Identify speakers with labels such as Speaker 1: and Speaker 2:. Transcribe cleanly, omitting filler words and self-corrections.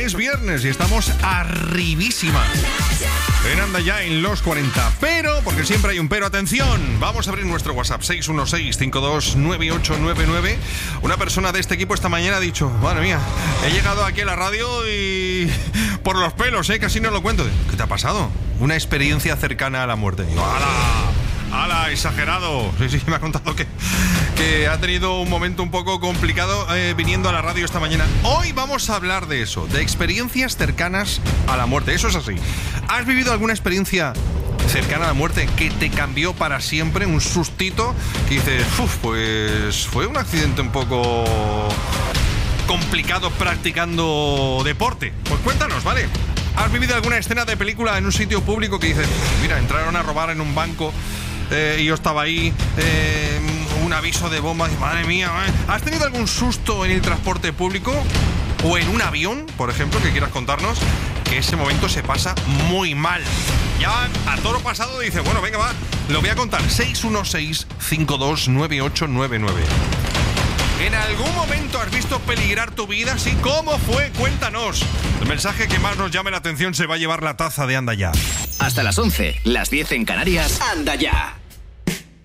Speaker 1: Es viernes y estamos arribísima. En Anda Ya en los 40. Pero, porque siempre hay un pero, atención. Vamos a abrir nuestro WhatsApp 616-529899. Una persona de este equipo esta mañana ha dicho: madre mía, he llegado aquí a la radio y por los pelos, casi no lo cuento. ¿Qué te ha pasado? Una experiencia cercana a la muerte. Digo, ¡hala! Exagerado. Sí, me ha contado que ha tenido un momento un poco complicado viniendo a la radio esta mañana. Hoy vamos a hablar de eso, de experiencias cercanas a la muerte. Eso es así. ¿Has vivido alguna experiencia cercana a la muerte que te cambió para siempre? Un sustito que dices, pues fue un accidente un poco complicado practicando deporte. Pues cuéntanos, ¿vale? ¿Has vivido alguna escena de película en un sitio público que dices, mira, entraron a robar en un banco y yo estaba ahí, un aviso de bomba, madre mía, ¿Has tenido algún susto en el transporte público o en un avión, por ejemplo, que quieras contarnos? Que ese momento se pasa muy mal. Ya a toro pasado dice, bueno, venga, va, lo voy a contar. 616-529899. ¿En algún momento has visto peligrar tu vida? Sí, ¿cómo fue? Cuéntanos. El mensaje que más nos llame la atención se va a llevar la taza de Anda Ya.
Speaker 2: Hasta las 11, las 10 en Canarias. Anda Ya.